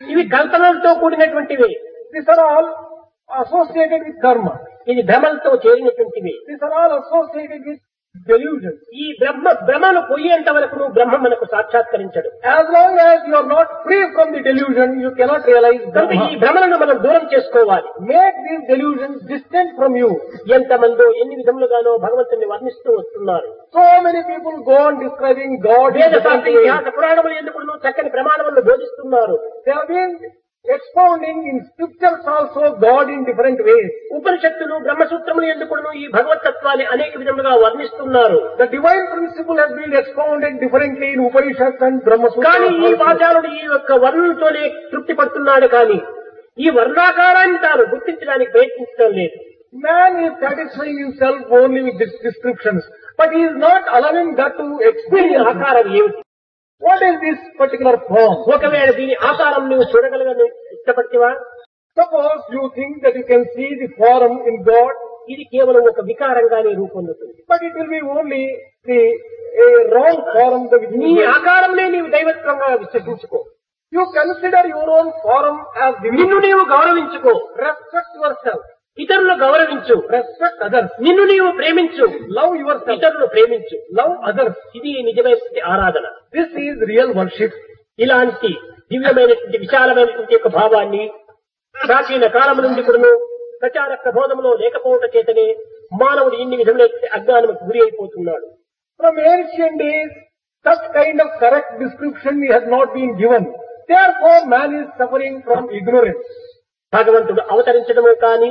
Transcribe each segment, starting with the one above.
ఇవి కల్పనలతో కూడినటువంటివి. These are all associated with karma. ఇది భ్రమలతో చేరినటువంటివి. These are all associated with delusion. ఈ భ్రమను పోయేంత వరకు నువ్వు బ్రహ్మ మనకు సాక్షాత్కరించడు. As long as you are not free from the delusion, you cannot realize కనుక ఈ Brahma. భ్రమలను మనం దూరం చేసుకోవాలి. Make these delusions distant from you. ఎంతమందో ఎన్ని విధములుగానో భగవంతుని వర్ణిస్తూ వస్తున్నారు. So many people go on describing God in వేద different శాస్త్ర ways. ఇతిహాస పురాణములు ఎందుకు చక్కని ప్రమాణములను బోధిస్తున్నారు. They have been expounding in scriptures also God in different ways. ఉపనిషత్తులు బ్రహ్మసూత్రములు ఎందుకు ఈ భగవతత్వాన్ని అనేక విధములుగా వర్ణిస్తున్నారు. The divine principle has been expounded differently in Upanishads and Brahma కానీ ఈ Sutras. వాచారుడు ఈ యొక్క వర్ణంతోనే తృప్తి పడుతున్నాడు కానీ ఈ వర్ణాకారాన్ని తాను గుర్తించడానికి ప్రయత్నించడం లేదు. Man is satisfying himself only with these descriptions, but he is not allowing that to దీని experience. ఆకారం ఏమిటి? What is this particular form? ఒకవేళ దీని ఆకారం నువ్వు చూడగలగని ఇష్టపడివా? Suppose you think that you can see the form in God, ఇది కేవలం ఒక వికారంగానే రూపొందుతుంది. but it will be only a wrong form. నీ ఆకారంలో నీవు దైవత్వంగా విశ్వసించుకో. You consider your own form as నిన్ను divinity. నీవు గౌరవించుకో. Respect yourself. ఇతరులను గౌరవించు. Respect others. నిన్ను నీవు ప్రేమించు. Love yourself. ఇతరులను ప్రేమించు. Love others. ఇది నిజమైన ఆరాధన. This is real worship. ఇలాంటి దివ్యమైనటువంటి విశాలమైనటువంటి యొక్క భావాన్ని ప్రాచీన కాలం నుండి కూడాను ప్రచార ప్రబోధంలో లేకపోవటం చేతనే మానవుడు ఇన్ని విధముల అజ్ఞానముకు గురి అయిపోతున్నాడు. From ancient days, such kind of correct description has not been given. Therefore, man is suffering from ignorance. భగవంతుడు అవతరించడము కానీ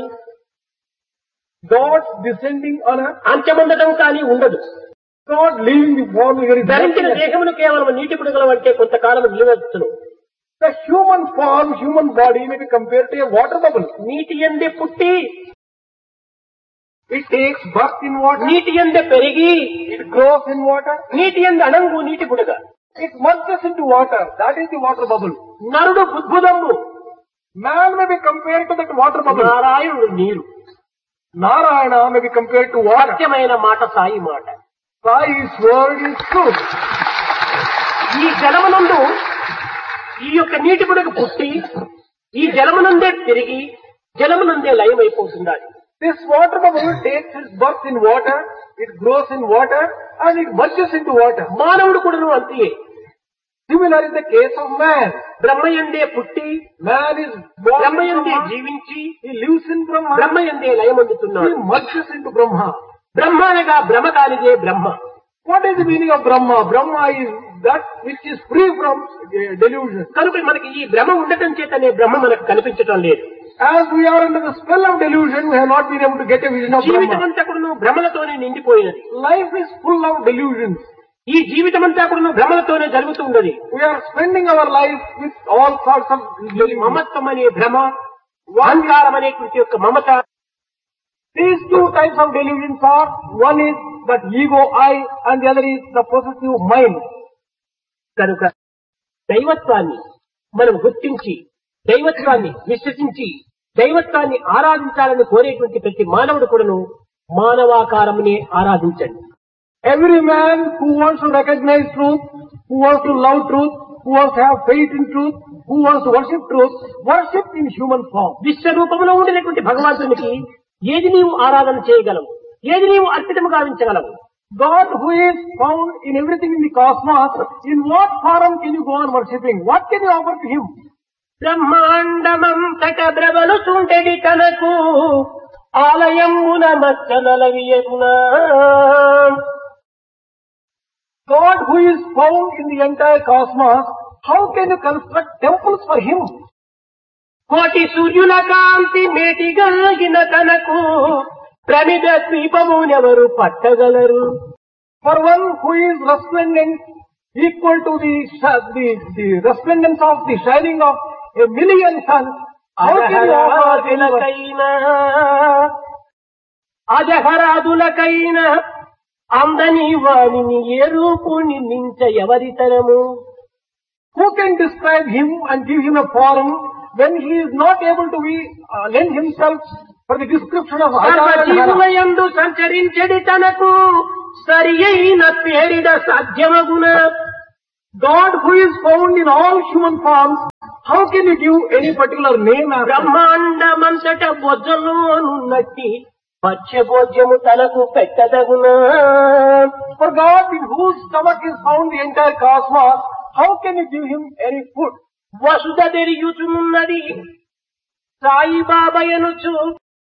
God descending on earth, అంత్యముండటం కానీ ఉండదు. God leaving the form, there is ధరించిన nothing. దేహమును కేవలం నీటి బుడగలు అంటే కొంతకాలం నిలవచ్చును. The human form, human body may be compared to a water bubble. నీటి ఎందే పుట్టి It takes birth in water, నీటి ఎందే పెరిగి it grows in water, నీటి ఎందు అణంగు నీటి బుడగ. it merges into water. That is the water bubble. నరుడు బుద్భుదము, Man may be compared to that water bubble. నారాయణుడు నీరు. Narayana may be compared to water. సత్యమైన మాట సాయి మాట. Sai's word is truth. ఈ జలమునందు ఈ యొక్క నీటి బుడగ పుట్టి ఈ జలమునందే తిరిగి జలమునందే లయమైపోతుండాలి. This water bubble takes its birth in water, it grows in water, and it merges into water. మానవుడు కూడాను అంతే. Similar in the case of man. బ్రహ్మయందే పుట్టి Man is born in బ్రహ్మయందే Brahma, జీవించి he lives in Brahma, బ్రహ్మయందే he లయమందుతున్నాడు. merges into Brahma. బ్రహ్మ అనగా భ్రమ కానిదే బ్రహ్మ. What is the meaning of Brahma? Brahma is that which is free from delusion. కనుక మనకి ఈ భ్రమ ఉండటం చేతనే బ్రహ్మ మనకు కనిపించటం లేదు. As we are under the spell of delusion, we have not been able to get a vision of జీవితం Brahma. అంతా కూడా భ్రమలతోనే నిండిపోయినది. Life is full of delusions. ఈ జీవితం అంతా కూడా భ్రమలతోనే జరుగుతూ ఉన్నది. We are spending our life with all sorts of delusions. మమత్వం అనే భ్రమ, అహంకారం అనేటువంటి యొక్క మమత. These two types of delusions are, one is that ego, I, and the other is the possessive mind. కనుక దైవత్వాన్ని మనం గుర్తించి దైవత్వాన్ని విశ్వసించి దైవత్వాన్ని ఆరాధించాలని కోరేటువంటి ప్రతి మానవుడు కూడాను మానవాకారమునే ఆరాధించండి. Every man who wants to recognize truth, who wants to love truth, who wants to have faith in truth, who wants to worship in human form. విశ్వరూపంలో ఉండినటువంటి భగవంతునికి ఏది నీవు ఆరాధన చేయగలవు, ఏది నీవు అర్పితము గావించగలవు? God who is found in everything in the cosmos, in what form can you go on worshipping? What can you offer to him? బ్రహ్మాండమంతట బ్రవలు చుంటెడి తనకు ఆలయమున మచ్చనలవియగునా. God who is found in the entire cosmos, how can you construct temples for him? కోటి సూర్యుల కాంతి మేటిగలిగిన తనకు ప్రమిద ద్వీపమునెవరు పట్టగలరు? For one who is resplendent, equal to the resplendence of the shining of a million suns, how can you offer anyone? అజహరాదులకైనా అందని వాణిని ఏ రూపుని మించ ఎవరితరము? Who can describe him and give him a form when he is not able to lend himself for the description of జీవులయందు సంచరించడి తనకు సరి అయిన పేరిడ సాధ్యమగున. God who is found in all human forms, how can you give any particular name after it? బ్రహ్మాండమంతట బొజ్జలోనున్నట్టి పచ్చబోజ్యము తనకు పెట్టదగునా. For God, in whose stomach is found the entire cosmos, how can you give him any food? Vasudha తెరియుచున్నది సాయిబాబయనుచు.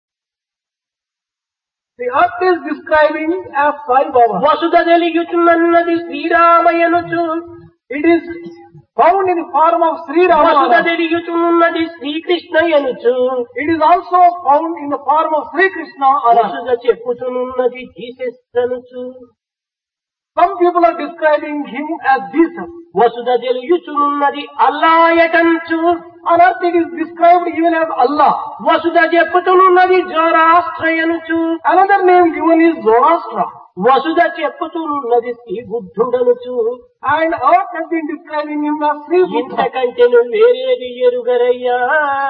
The earth is describing as Sai Baba. Vasudha తెలియుచున్నది శ్రీరామయనుచు. It is found in the form of Sri Vasudha Rama. తెలియుచున్నది శ్రీకృష్ణయనుచు. It is also found in the form of Sri Krishna. వసుధ చెప్పుచున్నది Jesus అనుచు. Some people are describing him as Jesus. Vasudha తెలియుచున్నది అల్లాయటంచు. On earth it is described even as Allah. Vasudha చెప్పుతున్నది జోరాస్ట్రయనుచు. Another name given is Zoroastra. Vasudha చెప్పుతున్నది Shri బుద్ధుడనుచు. And earth has been describing him as Sri Buddha. ఇంతకంటేను వేరేది ఎరుగరయ్యా.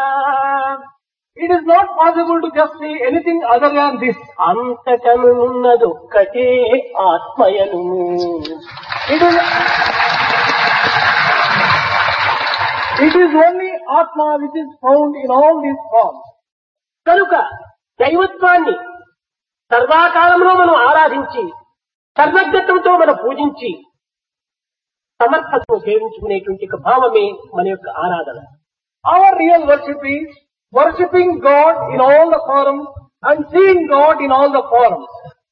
It is not possible to just say anything other than this. అంతటను ఉన్నదొక్కటే ఆత్మయను. It is only Atma which is found in all these forms. కనుక దైవత్వాన్ని సర్వాకాలంలో మనం ఆరాధించి సర్వజ్ఞత్వంతో మనం పూజించి సమర్పణను సేవించుకునేటువంటి ఒక భావమే మన యొక్క ఆరాధన. Our real worship is worshipping God in all the forms and seeing God in all the forms.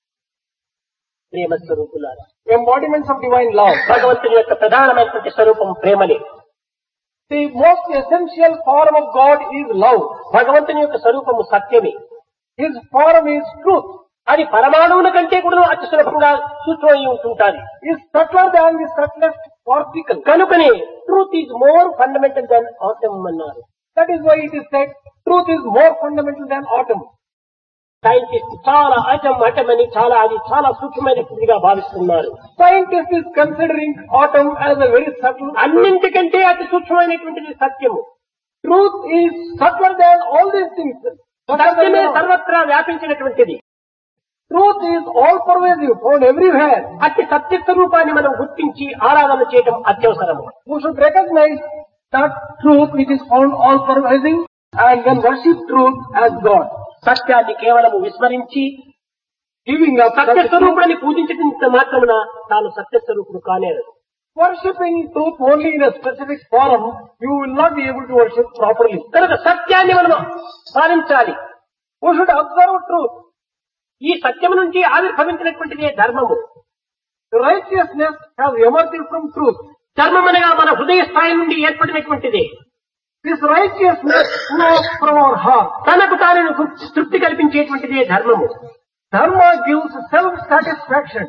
ప్రేమ స్వరూపులారా, Embodiments of divine love. భగవంతుని యొక్క ప్రధానమైనటువంటి స్వరూపం ప్రేమనే. The most essential form of God is love. భగవంతుని యొక్క స్వరూపము సత్యమే. His form is truth. అది పరమాణువుల కంటే కూడా అతి సులభంగా సూక్ష్మమై ఉంటుంటాది. Is subtler than the subtlest particle. కనుకనే truth is more fundamental than atom అన్నారు. That is why it is said truth is more fundamental than atom. Scientist చాలా అటమ్ అని అది చాలా సూక్ష్మమైనదిగా భావిస్తున్నారు. Scientist is considering atom as a very subtle. అన్నింటికంటే అతి సూక్ష్మమైనటువంటిది సత్యము. Truth is subtler than all these things. సత్యమే సర్వత్రా వ్యాపించినటువంటిది. Truth is all pervasive, found everywhere. అతి సత్య స్వరూపాన్ని మనం గుర్తించి ఆరాధన చేయడం అత్యవసరము. We should recognize that truth which is found all pervasive and then worship truth as God. సత్యాన్ని కేవలము విస్మరించి Giving up సత్య స్వరూపాన్ని పూజించడం మాత్రమున తాను సత్య స్వరూపుడు కానేరు. worshipping truth only in a specific form, you will not be able to worship properly. కనుక సత్యాన్ని మనం పాలించాలి. We should observe truth. ఈ సత్యం నుంచి ఆవిర్భవించినటువంటిదే ధర్మము. Righteousness has emerged from truth. ధర్మం అనగా మన హృదయ స్థాయి నుండి ఏర్పడినటువంటిదే. This righteousness flows from our heart. తనకు తాను తృప్తి కల్పించేటువంటిదే ధర్మము. Dharma gives self-satisfaction.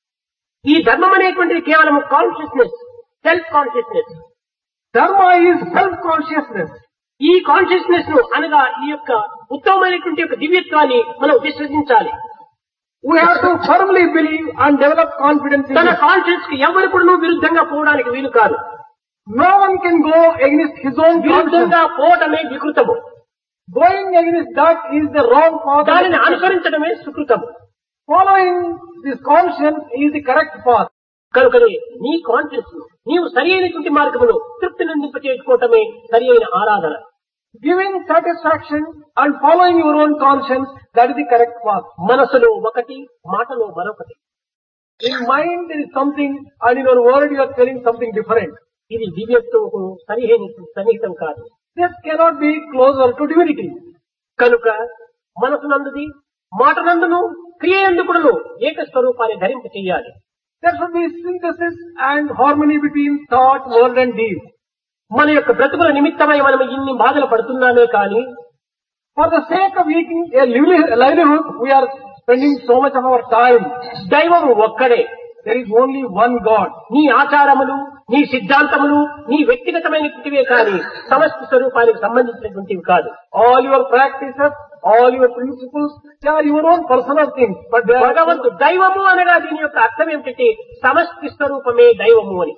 ఈ ధర్మం అనేటువంటిది కేవలం consciousness, self consciousness. Dharma is self-consciousness. ఈ కాన్షియస్నెస్ ను అనగా ఈ యొక్క ఉత్తమమైనటువంటి యొక్క దివ్యత్వాన్ని మనం విశ్వసించాలి. We have to firmly believe and develop confidence in తన it. కాన్షియస్ కి ఎవరు కూడా విరుద్ధంగా పోవడానికి వీలు కాదు. No one can go against his own conscience. విరుద్ధంగా పోవటమే వికృతము. Going against that is the wrong path. దానిని అనుసరించడమే సుకృతము. Following this conscience is the correct path. కనుకనే నీ కాన్షియస్ నీవు సరి అయినటువంటి మార్గమును తృప్తి నిందింపచేసుకోవటమే సరి అయిన ఆరాధన. Giving satisfaction and following your own conscience, that is the correct path. మనసులో ఒకటి, మాటలో మరొకటి. In mind there is something and in your word you are telling something different. ఇది దివ్యత్వము సరిహైన సన్నిహితం కాదు. This cannot be closer to divinity. కనుక మనసునందుది, మాటనందును, క్రియయందుకును ఏక స్వరూపాన్ని ధరింప చెయ్యాలి. There should be synthesis and harmony between thought, word and deed. మన యొక్క బ్రతుకుల నిమిత్తమై మనం ఇన్ని బాధలు పడుతున్నామే కానీ For the sake of making a livelihood, we are spending so much of our time. దైవము ఒక్కడే. There is only one God. నీ ఆచారములు, నీ సిద్ధాంతములు, నీ వ్యక్తిగతమైనటువంటివే కానీ సమష్టి స్వరూపానికి సంబంధించినటువంటివి కాదు. All your practices, all your principles, they are your own personal things. But they are భగవంతుడు దైవము అనగా దీని యొక్క అర్థం ఏమిటంటే సమష్టి స్వరూపమే దైవము అని.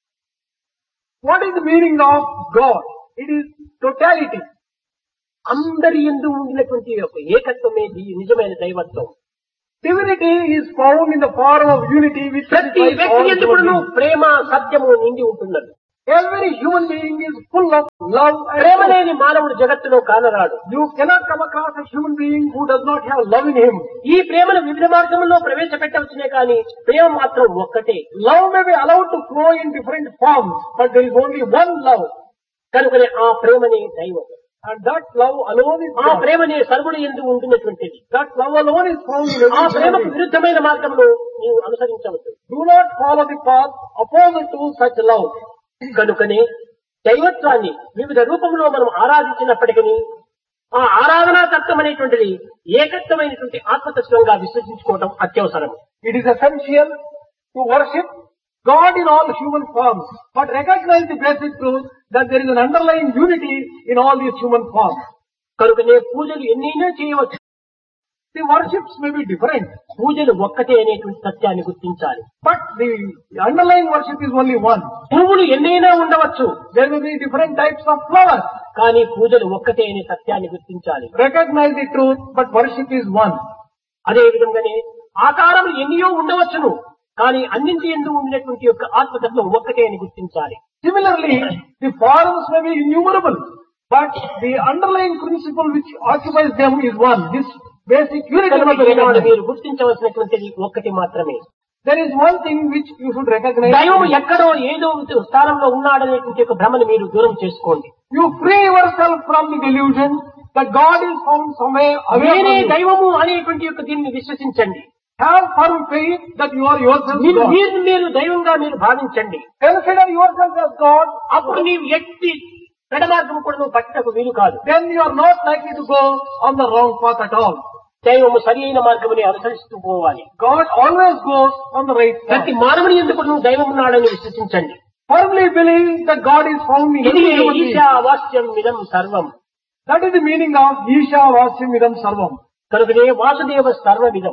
What is the meaning of God? It is totality. అందరి యందు ఉండినటువంటి యొక్క ఏకత్వమే నిజమైన దైవత్వం. Divinity is found in the form of unity which ప్రతి satisfies వ్యక్తి all యందు human కూడాను beings. ప్రేమ, సత్యము నిండి ఉంటున్నది. Every human being is full of love and Prema truth. లేని మానవుడు జగత్తులో కానరాడు. You cannot come across a human being who does not have love in him. ఈ ప్రేమను వివిధ మార్గంలో ప్రవేశపెట్టవచ్చునే కానీ ప్రేమ మాత్రం ఒక్కటే. Love may be allowed to flow in different forms, but there is only one love. కనుకనే ఆ ప్రేమనే దైవం. And that love alone is ఆ God. ప్రేమనే సర్వుడు యందు ఉంటున్నటువంటిది. That love alone is found in ఆ every human ప్రేమకు being. విరుద్ధమైన మార్గంలో నీవు అనుసరించవద్దు. Do not follow the path opposite to such love. కనుకనే దైవత్వాన్ని వివిధ రూపంలో మనం ఆరాధించినప్పటికీ ఆ ఆరాధనా తత్వం అనేటువంటిది ఏకత్వమైనటువంటి ఆత్మతత్వంగా విశ్వసించుకోవడం అత్యవసరం. It is essential to worship God in all human forms, but recognize the basic truth that there is an underlying unity in all these human forms. కనుకనే పూజలు ఎన్నైనా చేయవచ్చు. The worships may be different, పూజలు ఒక్కటే అనేటువంటి సత్యాన్ని గుర్తించాలి. but the underlying worship is only one. పువ్వులు ఎన్నైనా ఉండవచ్చు, There may be different types of flowers. కానీ పూజలు ఒక్కటే అనే సత్యాన్ని గుర్తించాలి. Recognize the truth, but worship is one. అదే విధంగానే ఆకారములు ఎన్నో ఉండవచ్చును, కానీ అన్నింటి ఎందు ఉండినటువంటి యొక్క ఆత్మతత్వం ఒక్కటే అని గుర్తించాలి. Similarly, the forms may be innumerable, but the underlying principle which occupies them is one. This basic unity కనుక must be ఈనాడు recognized. మీరు గుర్తించవలసినటువంటిది ఒక్కటి మాత్రమే. There is one thing which you should recognize. దైవం ఎక్కడో ఏదో స్థానంలో ఉన్నాడనేటువంటి ఒక భ్రమను మీరు దూరం చేసుకోండి. You free yourself from the delusion that God is found somewhere away నేనే from you. దైవము అనేటువంటి యొక్క దీన్ని విశ్వసించండి. Have firm faith that you are yourself మీరు God. మీరు దైవంగా మీరు భావించండి. Consider yourself as God. అప్పుడు నీవు ఎట్టి పెడమార్గం కూడా నువ్వు పట్టకు వీలు కాదు. Then you are not likely to go on the wrong path at all. దైవము సరి అయిన మార్గముని అనుసరిస్తూ పోవాలి. God always goes on the right path. ప్రతి మానవుని ఎందుకు నువ్వు దైవం ఉన్నాడని విశ్వసించండి. Firmly believe that God is found in ఇది every human being. ఈశావాస్యం ఇదం సర్వం. That is the meaning of Isha Vasyam Idam Sarvam. కనుకనే Vasudeva సర్వవిధం.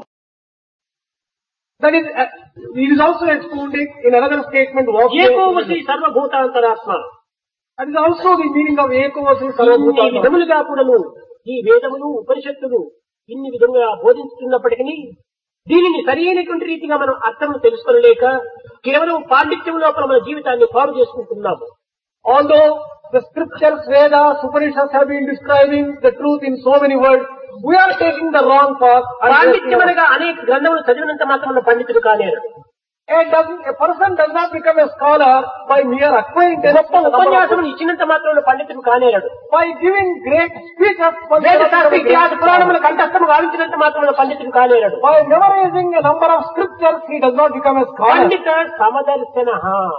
That is, it is also explained in another statement. ఏకోవసి సర్వభూతాంతరాత్మ. That is also the meaning of Ekovasi ఇన్ని Sarvabhuta. విధములుగా కూడాను ఈ వేదములు ఉపనిషత్తులు ఇన్ని విధంగా బోధించుతున్నప్పటికీ దీనిని సరైనటువంటి రీతిగా మనం అర్థం తెలుసుకోలేక కేవలం పాండిత్యం లోపల మన జీవితాన్ని పాడు చేసుకుంటున్నాము. Although the scriptures, Vedas, Upanishads have been describing the truth in so many words, we are taking the wrong path. పాండిత్యం అనగా అనేక గ్రంథములు చదివినంత మాత్రం పండితుడు కానేరు. A person does not become a scholar by mere acquaintance. గొప్ప ఉపన్యాసములు ఇచ్చినంత మాత్రం పండితుడు కానేరడు. By giving great speeches, వేదశాస్త్ర ఇతిహాస పురాణముల కంఠస్థము గావించినంత మాత్రం పండితుడు కానేరడు. by memorizing a number of scriptures, he does not become a scholar. పండిత సమదర్శన.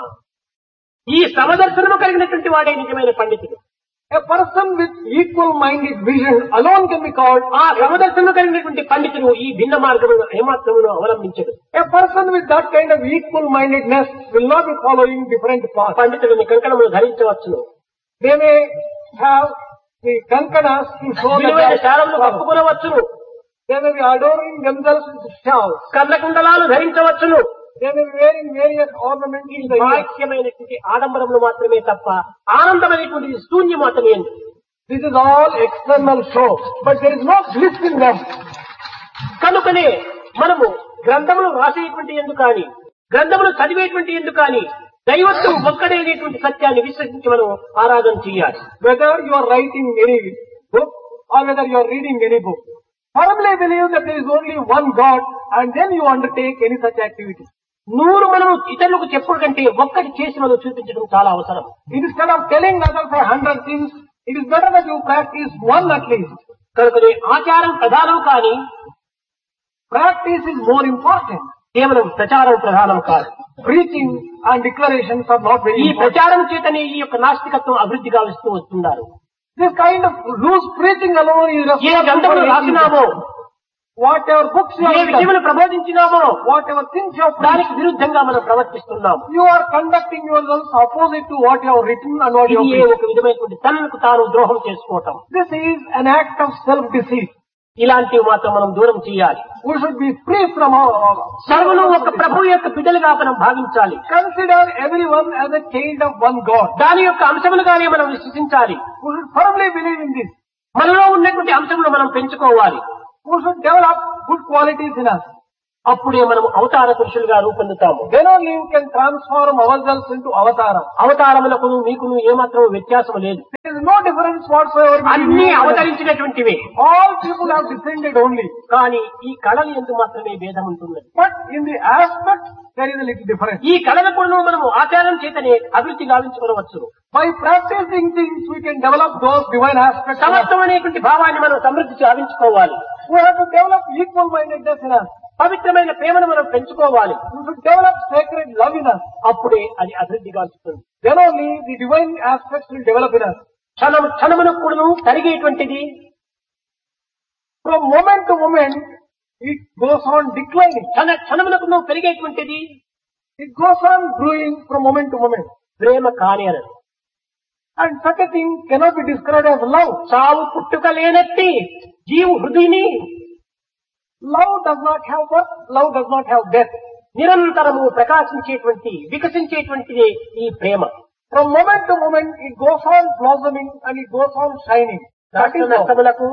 ఈ సమదర్శనము కలిగినటువంటి వాడే నిజమైన పండితుడు. A person with equal-minded vision alone can be called. ఆ సమదర్శనము కలిగినటువంటి పండితుడు ఈ భిన్న మార్గమును ఏమాత్రమును అవలంబించడు. A person with that kind of equal-mindedness will not be following different paths. పండితుడిని కంకణములు ధరించవచ్చును, They may have the kankanas to show విలువైన that శాలములు కప్పుకొనవచ్చును, they may be adorning themselves with shawls. కర్ణకుండలాలు ధరించవచ్చును. They may be wearing various ornaments in the ear. బాహ్యమైనటువంటి ఆడంబరములు మాత్రమే తప్ప ఆనందమైనటువంటి శూన్యం మాత్రమే. This is all external show, but there is no bliss in them. కనుకనే మనము గ్రంథములు రాసేటువంటి ఎందుకు కానీ గ్రంథములు చదివేటువంటి ఎందుకు కానీ దైవత్వం ఒక్కడైనటువంటి సత్యాన్ని విశ్వసించి మనం ఆరాధన చేయాలి. Whether you are writing any book or whether you are reading any book, firmly believe that there is only one God, and then you undertake any such activity. 100 మనము ఇతరులకు చెప్పుడు కంటే ఒక్కటి చేసి మనం చూపించడం చాలా అవసరం. Instead of telling others 100 things, it is better that you practice one at least. కనుకనే ఆచారం ప్రధానం కానీ Practice is more important. కేవలం ప్రచారం ప్రధానం కాదు. Preaching and declarations are not very ఈ important. ప్రచారం చేతనే ఈ యొక్క నాస్తికత్వం అభివృద్ధి గావిస్తూ వస్తున్నారు. This kind of loose preaching alone is A responsible గ్రంథములు for రాసినామో, whatever books you A have done, విషయములు ప్రబోధించినామో whatever things you have preached, దానికి విరుద్ధంగా మనం ప్రవర్తిస్తున్నాము. you are conducting yourselves opposite to what you have written and what you have ఇది preached. ఒక విధమైనటువంటి తనకు తాను ద్రోహం చేసుకోవటం. This is an act of self-deceit. ఇలాంటివి మాత్రం మనం దూరం చేయాలి. We should be free from all. సర్వులు ఒక ప్రభు యొక్క బిడ్డలుగా మనం భావించాలి. Consider everyone as a child of one God. దాని యొక్క అంశములుగానే మనం విశ్వసించాలి. We should firmly believe in this. మనలో ఉన్నటువంటి అంశములు మనం పెంచుకోవాలి. We should develop good qualities in us. అప్పుడే మనం అవతార పురుషులుగా రూపొందుతాము. Then only you can transform ourselves into avatara. అవతారములకు మీకును ఏమాత్రం వ్యత్యాసం లేదు. There is miracles whatsoever we అన్ని see, అవతరించినటువంటివే. all people have descended only. కానీ ఈ కళలు ఎందు మాత్రమే భేదం ఉంటున్నది. But in the aspect, there is a little difference. ఈ కళల కూడా మనము ఆచారం చేతనే అభివృద్ధి గావించుకోవచ్చు. By practicing things, we can develop those divine aspects. సమత్వం అనేటువంటి భావాన్ని మనం సమృద్ధి గావించుకోవాలి. We have to develop equal-mindedness in us. పవిత్రమైన ప్రేమను మనం పెంచుకోవాలి. We should develop sacred love in us. అప్పుడే అది అభివృద్ధి గావిస్తుంది. Then only the divine aspects will develop in us. క్షణమునకు కూడా తరిగేటువంటిది. From moment to moment, it goes on declining. క్షణమునకు పెరిగేటువంటిది. It goes on growing from moment to moment. ప్రేమ కాని అనదు. And such a thing cannot be described as love. చావు పుట్టుక లేనట్టి జీవు హృదయని Love does not have birth, love does not have death. నిరంతరము ప్రకాశించేటువంటి వికసించేటువంటిదే ఈ ప్రేమ. From moment to moment, it goes on blossoming and it goes on shining. That is love. నష్టములకు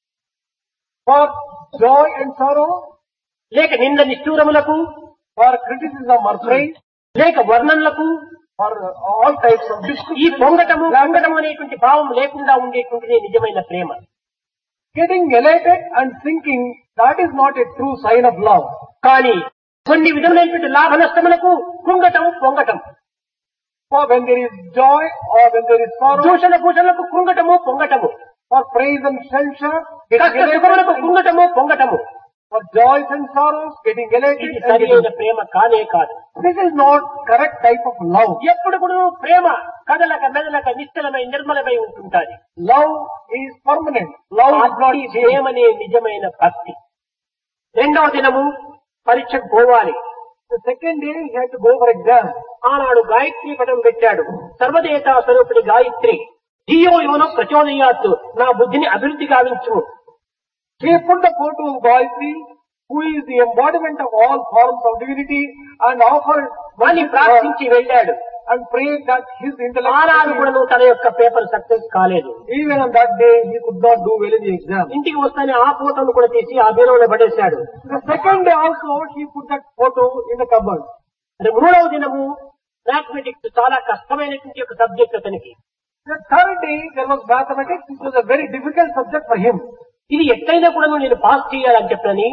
For joy and sorrow, లేక నింద నిష్ఠూరములకు for criticism or praise, లేక వర్ణనలకు for all types of ఈ discrimination, పొంగటము అనేటువంటి భావం లేకుండా ఉండేటువంటిదే నిజమైన ప్రేమ. getting elated and thinking, that is not a true sign of love. కానీ కొన్ని విధమైనటువంటి లాభ నష్టములకు కృంగటం పొంగటం, For when there is joy or when there is sorrow, దూషణ భూషణలకు కృంగటము పొంగటము, for praise and censure, కష్ట getting సుఖములకు elated, కృంగటము పొంగటము, for joys and sorrows, getting elated. ఇది And సరైన getting... ప్రేమ కానే కాదు. This is not correct type of love. ఎప్పుడు కూడా ప్రేమ కదలక మెదలక నిశ్చలమై నిర్మలమై ఉంటుంటాది. Love is permanent. Love is not అట్టి changed. ప్రేమనే నిజమైన భక్తి. రెండవ దినము పరీక్షకు పోవాలి. The second day he had to go for exam. ఆనాడు గాయత్రి పటం పెట్టాడు. సర్వదేవతా స్వరూపిణి గాయత్రి ధియో యోనో ప్రచోదయాత్, నా బుద్ధిని అభివృద్ధి గావించు. He put the photo of Gayatri, who is the embodiment of all forms of divinity, and offered అని ప్రార్థించి వెళ్ళాడు. and prayed that his ఆనాడు కూడా intellect. తన యొక్క పేపర్ సక్సెస్ కాలేదు. Even on that day, he could not do well in the exam. ఇంటికి వస్తానే ఆ ఫోటోను కూడా తీసి ఆ బీరువాలో పడేశాడు. The second day also, he put that photo in the cupboard. మరి మూడవ దినము మ్యాథమెటిక్స్ చాలా కష్టమైనటువంటి ఒక సబ్జెక్ట్ అతనికి. The third day, there was mathematics. It was a very difficult subject for him. ఇది ఎట్లయినా కూడా నేను పాస్ చేయాలని చెప్పని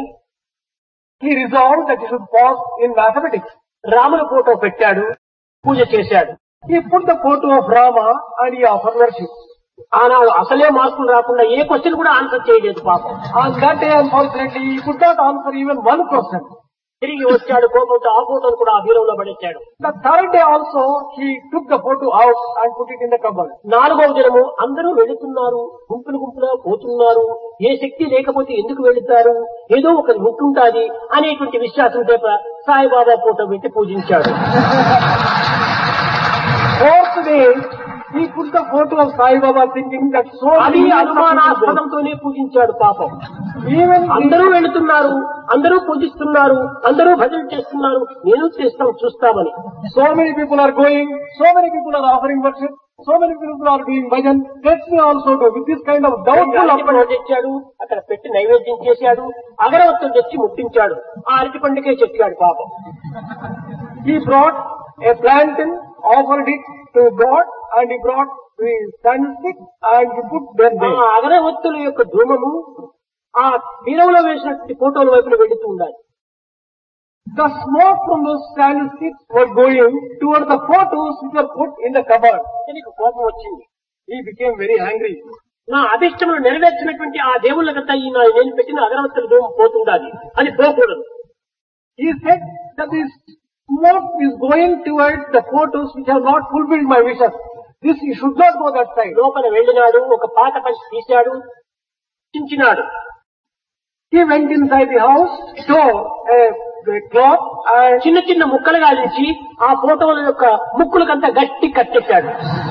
He resolved that he should pass in mathematics. రాముల ఫోటో పెట్టాడు, పూజ చేశాడు. He put the photo of Rama and he offered worship. ఆనాడు అసలే మార్కులు రాకుండా ఏ క్వశ్చన్ కూడా ఆన్సర్ చేయలేదు పాపం. On that day, unfortunately, he could not answer even one question. తిరిగి వచ్చాడు కోపంతో, ఆ ఫోటోను కూడా ఆ బీరువాలో పడేశాడు. The third day also, he took the photo out and put it in the cupboard. నాలుగవ దినము అందరూ వెళుతున్నారు, గుంపులుగా పోతున్నారు, ఏ శక్తి లేకపోతే ఎందుకు వెళుతారు, ఏదో ఒక ఉంటుంటాది అనేటువంటి విశ్వాసం చేత సాయిబాబా ఫోటో పెట్టి పూజించాడు. Fourth day, he put the photo of Sai Baba thinking that so అది many people అనుమానాస్పదంతోనే పూజించాడు పాపం. even అందరూ వెళుతున్నారు, అందరూ పూజిస్తున్నారు, అందరూ భజన చేస్తున్నారు, నేను చేస్తాం చూస్తామని. so many people are going, so many people are offering worship, so many people are doing bhajan. Let me also do with this kind of doubtful approach. తెచ్చాడు, అక్కడ పెట్టి నైవేద్యం చేశాడు, అగరవత్తులు తెచ్చి ముట్టించాడు, ఆ అరటి పండుగే చెప్పాడు పాపం. He brought a plantain, offered it to God, and he brought the candlestick and he put them ఆ there. అగరవత్తుల యొక్క ధూమము ఆ బీరంలో వేసినటువంటి ఫోటోల వైపున వెళుతూ ఉండాలి. The smoke from those candlesticks were going toward the photos which were put in the cupboard. నీకు కోపం వచ్చింది. He became very angry. నా అభిష్టములు నెరవేర్చినటువంటి ఆ దేవుళ్ళకంతా ఈ నేను పెట్టిన అగరవత్తుల ధూమం పోతుండాలి, అది పోకూడదు. He said that this smoke is going towards the photos which have not fulfilled my wishes. This you should not go that side. లోపల వెళ్ళినాడు, ఒక పాత పంచి తీశాడు, Chinchinada. He went inside the house, tore a cloth and చిన్న చిన్న ముక్కలు గాలించి ఆ ఫోటోల యొక్క ముక్కులకంతా గట్టి కట్టెట్టాడు.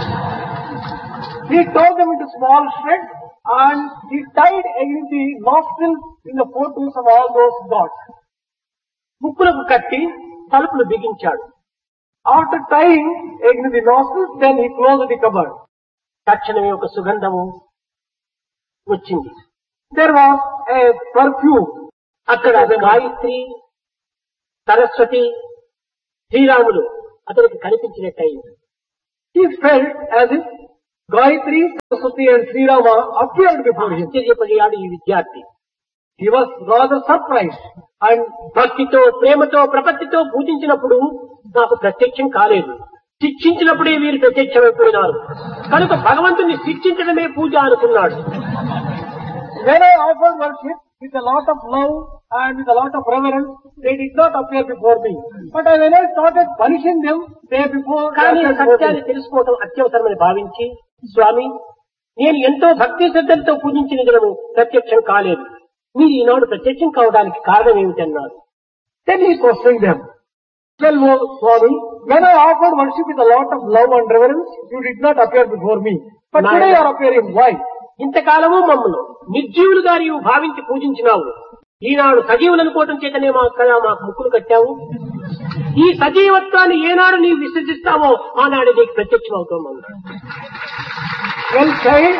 he tore them into small shreds and he tied against the nostrils in the photos of all those gods. ముక్కులకు కట్టి తలుపులు బిగించాడు. After tying against the nostrils, then he closed the cupboard. తక్షణమే ఒక సుగంధము వచ్చింది. There was a perfume. అక్కడ గాయత్రి, సరస్వతి, శ్రీరాములు అతనికి కనిపించినట్టయింది. He felt as if Gayatri, Saraswati and Sri Rama appeared before him. ఆశ్చర్యపడియాడు ఈ విద్యార్థి. He was rather surprised. And భక్తితో ప్రేమతో ప్రపత్తితో పూజించినప్పుడు నాకు ప్రత్యక్షం కాలేదు, శిక్షించినప్పుడే వీరు ప్రత్యక్షమైపోయినారు కనుక భగవంతుని శిక్షించడమే పూజ అనుకున్నాడు. When I offered worship with a lot of love and with a lot of reverence, they did not appear before me. But when I started punishing them, they before కానీ సత్యాన్ని తెలుసుకోవటం అత్యవసరమని భావించి, స్వామి నేను ఎంతో భక్తి శ్రద్ధలతో పూజించిన దినము ప్రత్యక్షం కాలేదు, మీరు ఈనాడు ప్రత్యక్షం కావడానికి కారణం ఏమిటన్నారు. Then he questioned them. Well, Swami, when I offered worship with a lot of love and reverence, you did not appear before me. But today you are appearing. Why? ఇంతకాలము మమ్మల్ని నిర్జీవులుగా నీవు భావించి పూజించినావు, ఈనాడు సజీవులు అనుకోవటం చేతనే మాకు ముక్కులు కట్టావు. ఈ సజీవత్వాన్ని ఏనాడు నీవు విసర్జిస్తావో ఆనాడు నీకు ప్రత్యక్షం అవుతాం. Well, child,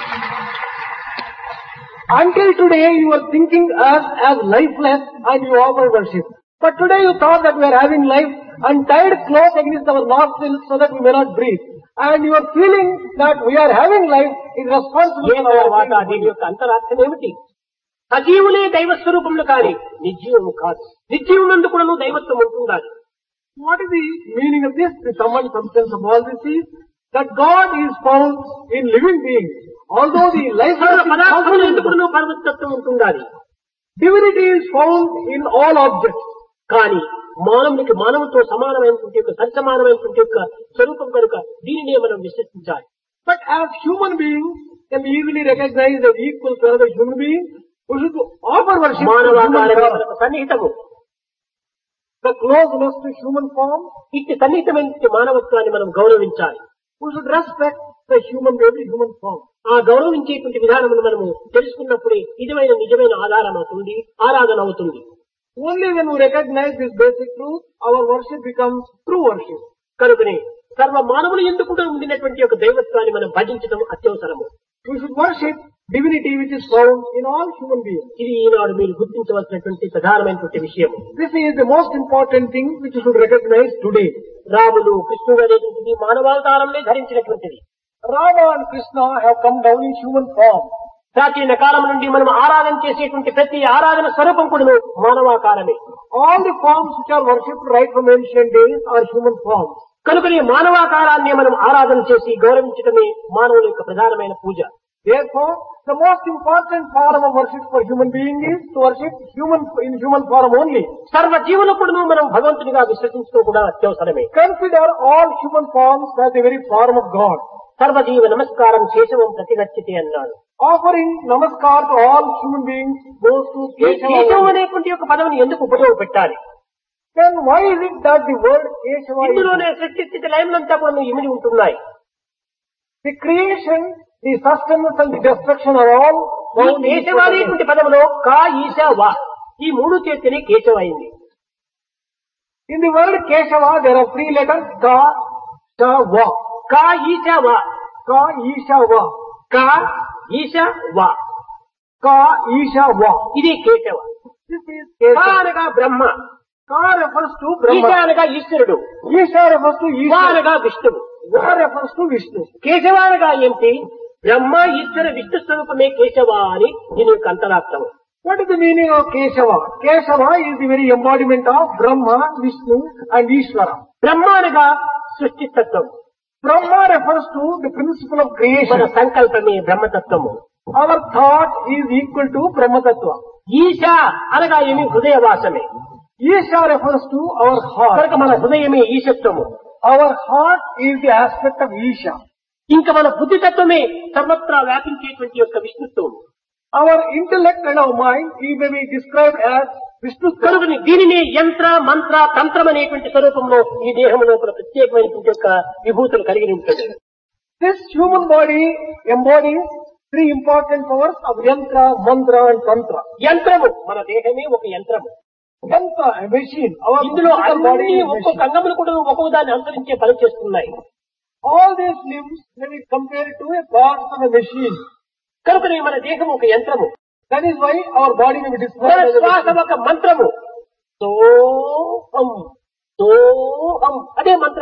until today you were thinking us as lifeless and you offer worship. But today you thought that we are having life and tied close against our nostrils so that we may not breathe. And you are feeling that we are having life is responsible for our దీని యొక్క అంతరార్థం ఏమిటి? సజీవులే దైవ స్వరూపములు కానీ నిర్జీవము కాదు. నిర్జీవమునందు కూడా దైవత్వం ఉంటుండాలి. What is the meaning of this? The sum and substance of all this is that God is found in living beings. Although the life పదార్థములందు కూడా పరమతత్వం ఉంటుండాలి. Divinity is found in all objects. కానీ మానవునికి మానవుతో సమానమైనటువంటి యొక్క సరిసమానమైనటువంటి యొక్క స్వరూపం కనుక దీనినే మనం విశ్వసించాలి. But as human beings can be easily recognized as equal to another human being, we should offer worship to human form. సన్నిహితము, The closeness to human form, ఇట్టి సన్నిహితమైన మానవత్వాన్ని మనం గౌరవించాలి. we should respect the human form. ఆ గౌరవించేటువంటి విధానమును మనము తెలుసుకున్నప్పుడే నిజమైన ఆధారం అవుతుంది, ఆరాధన అవుతుంది. Only when we recognize this basic truth, our worship becomes true worship. కనుకనే సర్వ మానవులు ఎందుకు ఉండినటువంటి యొక్క దైవత్వాన్ని మనం భజించడం అత్యవసరము. We should worship divinity which is found in all human beings. ఇది ఈనాడు మీరు గుర్తించవలసినటువంటి ప్రధానమైనటువంటి విషయం. This is the most important thing which you should recognize today. రాముడు కృష్ణుడు అనేటువంటిది మానవావతారంలో ధరించినటువంటిది. Rama and Krishna have come down in human form. ప్రాచీన కాలం నుండి మనం ఆరాధన చేసేటువంటి ప్రతి ఆరాధన స్వరూపం కూడా మానవాకారమే. All the forms which are worshipped right from ancient days are human forms. కనుకనే మానవాకారాన్ని మనం ఆరాధన చేసి గౌరవించడమే మానవుల యొక్క ప్రధానమైన పూజ. Therefore, the most important form of worship for human being is to worship in human form only. సర్వ జీవులకుడును మనం భగవంతునిగా విశ్వసించడం కూడా అత్యవసరమే. Consider all human forms as the very form of God. సర్వజీవ నమస్కారం శేషవం ప్రతిగచ్చతి అన్నాడు. Offering namaskar to all human beings goes to కేశవం Keshava. అనేటువంటి యొక్క పదవిని ఎందుకు ఉపయోగపెట్టాలి? Then why is it that the word Keshava is ఇందులోనే సృష్టి స్థితి లయములంతా కూడా ఇమిడి ఉంటున్నాయి. the creation, the sustenance and the destruction are all ఈ found in కేశవ Keshava. అనేటువంటి పదములో కా ఈశ వా ఈ మూడు చేతిని కేశవ అయింది. In the word Keshava there are three letters Ka, Sha, Va. కా ఈశ వా, Ka, Isha, Va. కా ఈశ వా, Ka, Isha, Va. ఇది కేశవ. This is కా Keshava. అనగా బ్రహ్మ, Ka refers to ఈశ Brahma. అనగా ఈశ్వరుడు, Isha refers to వా Isha. అనగా విష్ణువు. Va refers to Vishnu. Keshava అనగా ఏమిటి? బ్రహ్మ ఈశ్వర విష్ణు స్వరూపమే కేశవ అని దీని యొక్క అంతరార్థం. What is the meaning of Keshava? Keshava is the very embodiment of Brahma, Vishnu and Ishvara. బ్రహ్మ అనగా సృష్టితత్వం, Brahma refers to the principle of మన creation. సంకల్పమే బ్రహ్మతత్వము. Our thought is equal to Brahma Tattva. ఈశ అనగా ఏమి? హృదయవాసమే. Isha refers to our కనుక heart. మన హృదయమే ఈశత్వము. Our heart is the aspect of Isha. ఇంకా మన బుద్ధితత్వమే సర్వత్రా వ్యాపించేటువంటి యొక్క విష్ణుత్వం. Our intellect and our mind may be described as Vishnu. కనుకని దీనిని యంత్ర మంత్ర తంత్రం అనేటువంటి స్వరూపంలో ఈ దేహం లోపల ప్రత్యేకమైనటువంటి యొక్క విభూతులు కలిగి ఉంటుంది. This human body embodies three important powers of Yantra, Mantra and Tantra. యంత్రము, మన దేహమే ఒక యంత్రము. Yantra, a machine. Our ఇందులో physical body అన్ని is a ఒక్కొక్క machine. అంగములు కూడా ఒక్కొక్క దాన్ని అనుసరించే పని చేస్తున్నాయి. All these limbs may be compared to a parts of a machine. కనుకనే మన దేహం ఒక యంత్రము, That is why our body may be మన described as a శ్వాస machine. ఒక మంత్రము. సోహం సోహం అదే మంత్రము.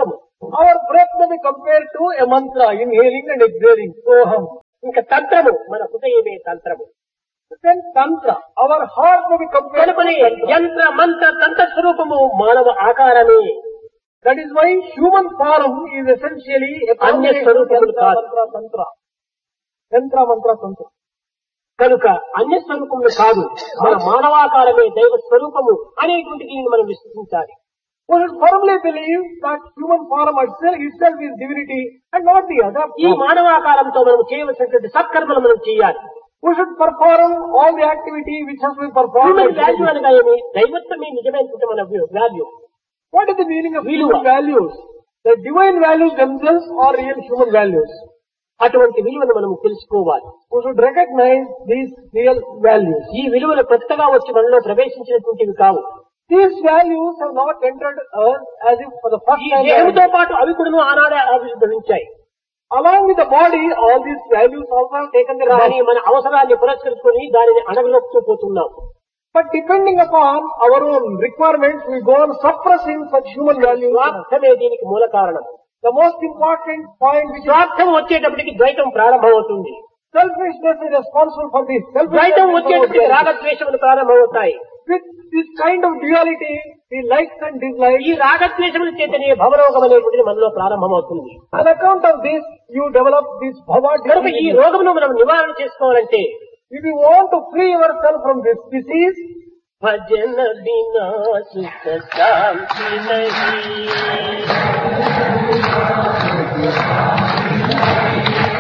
Our breath may be compared to a mantra, inhaling and exhaling. Soham. ఇంకా తంత్రము మన హృదయమే తంత్రము. Then tantra, our heart may be compared to కనుకనే tantra. యంత్ర మంత్ర తంత్ర స్వరూపము మానవ ఆకారమే. That is why human form is essentially a combination of yantra, mantra, tantra. Yantra, mantra, tantra. కనుక అన్య స్వరూపములు కాదు, మన మానవాకారమే దైవ స్వరూపము అనేటువంటి దీనిని మనం విశ్వసించాలి. We should firmly believe that human form itself is divinity and not the other. ఈ మానవాకారంతో మనం చేయవలసినటువంటి సత్కర్మలు మనం చేయాలి. We should perform all the activity which has been performed. Human value అనగా ఏమి? దైవత్వమే నిజమైనటువంటి మన value. What is the meaning of human values? The divine values themselves are real human values. అటువంటి విలువను మనం తెలుసుకోవాలి. We should recognize these real values. ఈ విలువలు కొత్తగా వచ్చి మనలో ప్రవేశించినటువంటివి కావు. These values have not entered us as if for the first ఈ time. దేహంతో పాటు అవి కూడా ఆనాడే ఆవిర్భవించాయి. Along with the body, all these values also have taken the కానీ rise. మన అవసరాన్ని పురస్కరించుకొని దానిని అడగలోపుతూ పోతున్నాం. But depending upon our own requirements, we go on suppressing such human values. స్వార్థమే దీనికి మూల కారణం. The most important point which స్వార్థం వచ్చేటప్పటికి ద్వైతం ప్రారంభమవుతుంది. selfishness is responsible for this. ద్వైతం వచ్చేటప్పటికి Selfishness రాగద్వేషములు ప్రారంభమవుతాయి. with this kind of duality, the likes and dislikes. ఈ రాగద్వేషముల చేతనే భవరోగం అనేటువంటిది మనలో ప్రారంభమవుతుంది. On account of this, you develop this bhava కనుక ఈ disease. రోగమును మనం నివారణ చేసుకోవాలంటే If you want to free yourself from this disease, భజన బినా సుఖ శాంతి నహీ.